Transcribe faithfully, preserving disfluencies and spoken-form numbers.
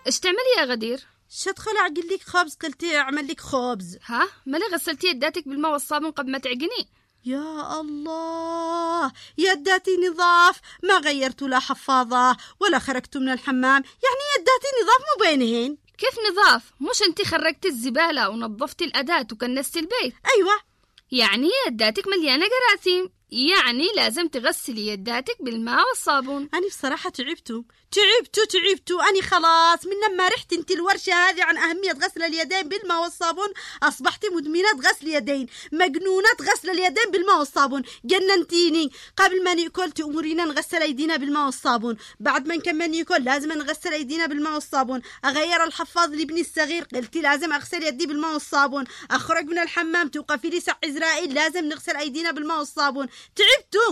ايش تعملي يا غدير؟ شدخل اعقل لك خبز، قلتي اعمل لك خبز. ها مالي غسلتي يداتك بالماء والصابون قبل ما تعجني؟ يا الله، يداتي نظاف، ما غيرت لا حفاظة ولا خرجت من الحمام، يعني يداتي نظاف مو بينهن. كيف نظاف؟ مش انتي خرجتي الزبالة ونظفتي الأداة وكنستي البيت؟ أيوة. يعني يداتك مليانة جراثيم، يعني لازم تغسلي يداتك بالماء والصابون. أنا بصراحة تعبتوا تعبتوا تعبتوا أنا خلاص من لما رحت انت الورشة هذه عن أهمية غسل اليدين بالماء والصابون أصبحت مدمنة غسل يدين، مجنونة غسل اليدين بالماء والصابون، جننتيني. قبل ما نأكل تأمرينا نغسل أيدينا بالماء والصابون، بعد ما نكمل نأكل لازم نغسل أيدينا بالماء والصابون، أغير الحفاظ لابني الصغير قلتي لازم أغسل يدي بالماء والصابون، أخرج من الحمام توقفي لي سع إزرائيل لازم نغسل أيدينا بالماء والصابون. تعبتوا.